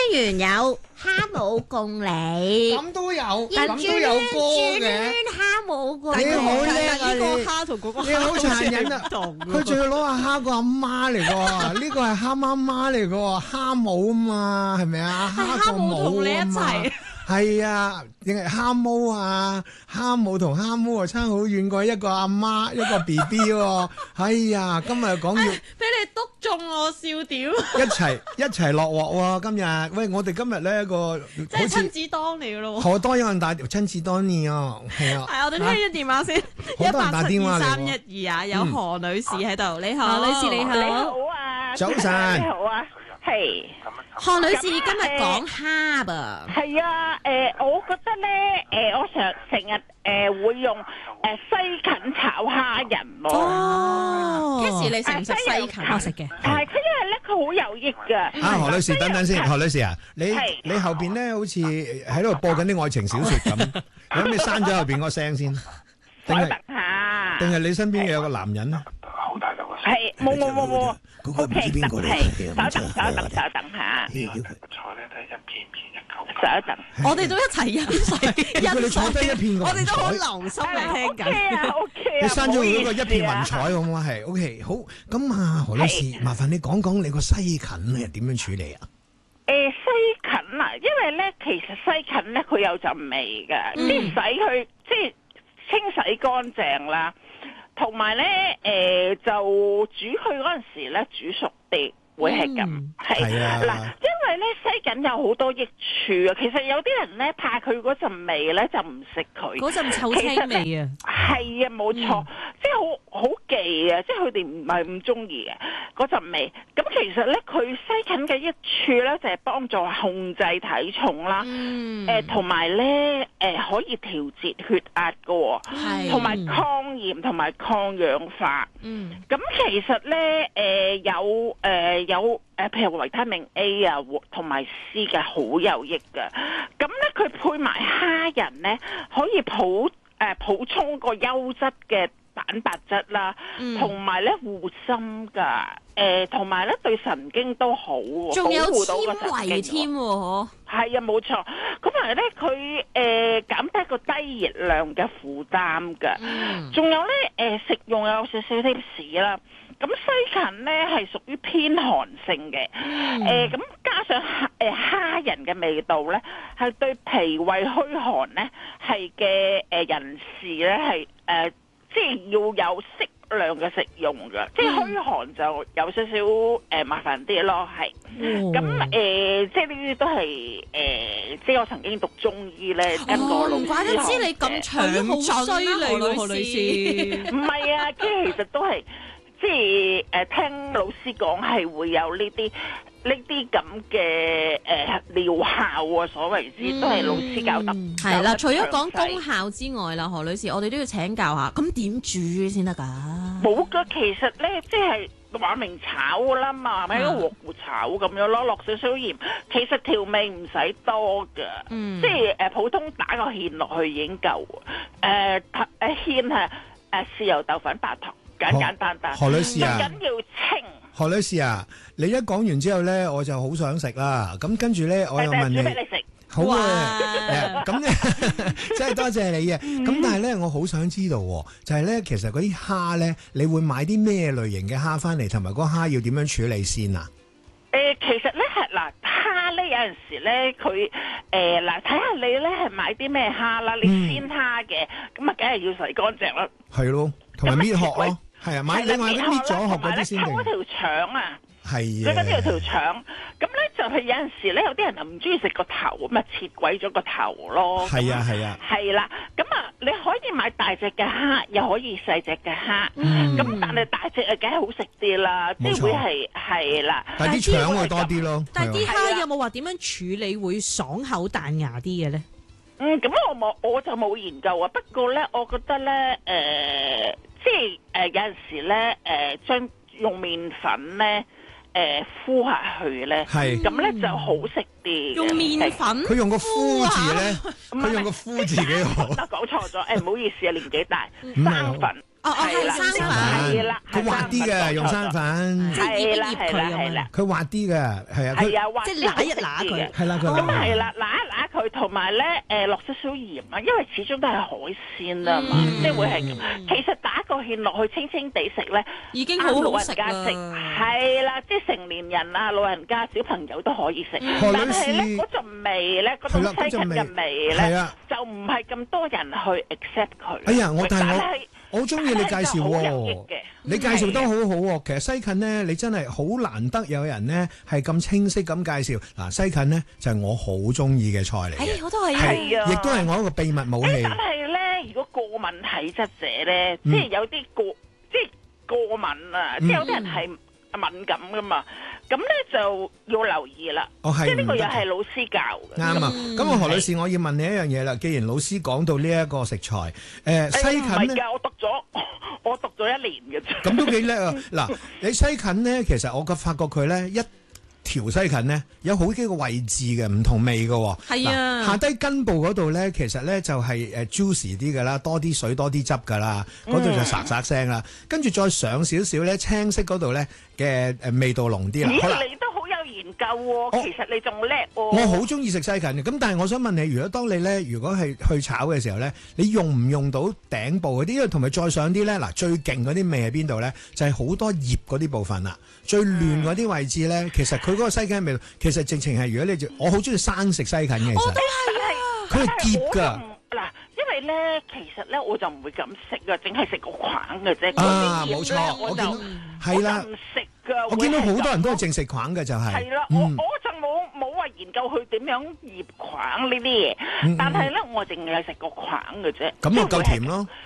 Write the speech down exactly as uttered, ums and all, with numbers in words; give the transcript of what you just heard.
園有蝦母共你， 咁都有， 要咁都有歌嘅。 蝦母共你， 你好叻啊呢個你！ 蝦同嗰個你好殘忍啊！ 唔同喎佢仲要攞阿蝦個阿媽嚟㗎，呢個係蝦媽媽嚟㗎，蝦母啊嘛，係咪啊？蝦個母啊嘛，係啊，定係蝦毛啊？蝦母同蝦毛啊差好遠過一個阿媽一個 B B 喎。哎呀，今日講要俾你篤中我笑點， 一齊一齊落鑊喎！今日喂，我哋今日咧個即係親子當嚟咯喎。 好多人打親子當年啊，係啊。 係，我哋聽咗電話先， 好多人打電話嚟喎一八七二三一二啊，有何女士喺度，你好， 何女士你好你好啊， 早晨你好啊，係何女士今日講蝦噃， 係啊，誒，我覺得咧，誒，我成成日誒會用誒西芹炒蝦仁喎。 哦 Cassie 你食唔食西芹？ 我食嘅。 係佢因為咧佢好有益㗎。 啊，何女士，等等先，何女士啊，你係你後邊咧好似喺度播緊啲愛情小説咁，咁你刪咗後邊個聲先，定等係下， 定係你身邊有個男人咧？ 係冇冇冇冇嗰個唔知邊個嚟嘅， 係稍等稍等稍等下，稍等。 我哋都一齊飲水， 叫你坐低一片個我哋都好雲彩。 留心嚟聽 O K 緊。 啊 O K 啊， 你刪咗佢嗰個一片雲唔好意思啊彩好唔好啊？係 OK，好。咁啊，何女士，麻煩你講講你個西芹係點樣處理啊？ 誒西芹啊，因為咧其實西芹咧佢有陣味嘅， 嗯啲洗佢即係清洗乾淨啦，同埋咧誒就煮佢嗰陣時咧煮熟啲。會係咁， 嗯係係啊嗱，因為咧西芹有好多益處啊。其實有啲人咧怕佢嗰陣味咧就唔食佢， 嗰陣臭青味啊！ 係啊，冇錯，即係好好忌啊！即係佢哋唔係咁中意嘅嗰陣味。咁其實咧，佢西芹嘅益處咧就係幫助控制體重啦， 嗯， 誒同埋咧誒可以調節血壓嘅喎， 係同埋抗炎同埋抗氧化。 嗯咁其實咧誒有誒。呃有誒，譬如維他命 A 啊，同埋 C 嘅好有益嘅。咁咧，佢配埋蝦仁咧，可以補誒補充個優質嘅蛋白質啦，同埋咧護心㗎。誒，同埋咧對神經都好喎， 仲有保護到個纖維神經添喎，嗬。 係啊，冇錯。咁埋咧，佢誒減低個低熱量嘅負擔㗎。仲有咧，誒食用有少少 tips 啦。咁西芹咧係屬於偏寒性嘅，誒咁、加上誒蝦仁嘅味道咧，係對脾胃虛寒咧係嘅誒人士咧係誒，即係要有適量嘅食用嘅，即係虛寒就有少少誒麻煩啲咯，係。咁誒、即係呢啲都係誒，即係我曾經讀中醫咧，跟個老師唔怪得知你咁長好犀利喎，何女女士。 唔係啊，即係其實都係。即係誒、呃、聽老師講係會有呢啲呢啲咁嘅誒療效啊，所謂之都係老師教得。 係啦，除咗講功效， 效之外啦，何女士，我哋都要請教下，咁點煮先得㗎？ 冇噶，其實咧即係話明炒噶啦嘛，咪喺個鑊度炒咁樣咯，落少少鹽，其實調味唔使多噶， 嗯即係誒、呃、普通打個芡落去已經夠。誒誒芡係誒豉油豆粉白糖。簡簡單單， 何女士啊最緊要清。 何女士啊，你一講完之後咧，我就好想食啦。咁跟住咧，我又問煮你， 俾你食。 好啊，誒咁咧，真係多謝你嘅。咁但係咧，我好想知道喎，就係咧，其實嗰啲蝦咧，你會買啲咩類型嘅蝦翻嚟，同埋嗰蝦要點樣處理先啊？ 誒，其實咧係嗱蝦咧有陣時咧佢誒嗱睇下你咧係買啲咩蝦啦，你鮮蝦嘅咁啊，梗係要洗乾淨啦。 係咯，同埋搣殼咯。係啊，買你買啲搣咗殼嗰啲先定？ 抽嗰條腸啊， 係最緊要條腸。咁咧就係有陣時咧，有啲人就唔中意食個頭，咁啊切鬼咗個頭咯。 係啊係啊。 係啦，咁啊你可以買大隻嘅蝦，又可以細隻嘅蝦。咁但係大隻啊，梗係好食啲啦，即係會係係啦。 但係啲腸會多啲咯。 但係啲蝦有冇話點樣處理會爽口彈牙啲嘅咧？ 嗯，咁我冇，我就冇研究啊。不過咧，我覺得咧，誒、呃，即係誒、呃、有陣時咧，誒、呃、將用麵粉咧，誒、呃、敷下去咧， 係咁咧就好食啲。 用麵粉， 佢用個敷字咧，佢用個敷字幾好。 得講錯咗，誒唔好意思啊，年紀大， 係生粉。 啊哦哦，係生粉， 係啦， 佢滑啲嘅，用生粉， 即係醃一醃佢咁樣係啦， 佢滑啲嘅，係啊，佢係啊，滑即係揦一揦佢。 係啦，佢咁係啦，揦一揦佢，同埋咧誒落少少鹽啊，因為始終都係海鮮啊嘛， 嗯即係會係咁。其實打個芡落去，清清地食咧， 已經好好食啱老人家食啦。 係啦，即係成年人啊、老人家、小朋友都可以食。 何女但係咧士嗰陣味咧，嗰種係啦嗰陣西芹嘅味咧， 係啊， 就唔係咁多人去 accept 佢。 哎呀，我但係我係我好中意你介紹好有益喎。 嘅。 你介紹得好好喎，其實西芹咧，你真係好難得有人咧係咁清晰咁介紹。嗱，西芹咧就係我好中意嘅菜嚟嘅， 誒，我都係啊。 係啊， 亦都係我一個敏感武器。 但係咧，如果過敏體質者咧， 嗯即係有啲過，即係過敏啊， 嗯即係有啲人係敏感噶嘛，咁咧就要留意啦。 哦，係即係呢個唔得嘅又係老師教嘅。 啱啊！咁啊，何女士，我要問你一樣嘢啦。既然老師講到呢一個食材，誒、呃、西誒唔芹咧， 係㗎，我讀咗，我讀咗一年嘅啫。 咁都幾叻啊！嗱，你西芹咧，其實我嘅發覺佢咧一條西芹咧有好幾個位置嘅，唔同味嘅喎。 係啊嗱下低根部嗰度咧，其實咧就係誒 juicy 啲嘅啦，多啲水多啲汁㗎啦，嗰度就沙沙聲啦。跟住再上少少咧，青色嗰度咧嘅誒味道濃啲啦。好啦咦，你都好有研究喎，其實你仲叻喎。 我好中意食西芹嘅，咁但係我想問你，如果當你咧，如果係去炒嘅時候咧，你用唔用到頂部嗰啲？因為同埋再上啲咧，嗱最勁嗰啲味喺邊度咧？就係、是、好多葉嗰啲部分啦，最亂嗰啲位置咧，其實佢嗰個西芹味道，其實直情係如果你就我好中意生食西芹嘅，其實佢係澀㗎。 嗱，因為咧，其實咧我就唔會咁食㗎，淨係食個框嘅啫。 啊，冇嗰啲葉咧錯， 我就我見到係啦我就唔食㗎。 我見到好多人都係淨淨食框嘅就係、 係啦，我嗯我就冇冇話研究佢點樣醃框呢啲嘢， 嗯但係咧我淨係食個框嘅啫。 咁啊夠甜咯。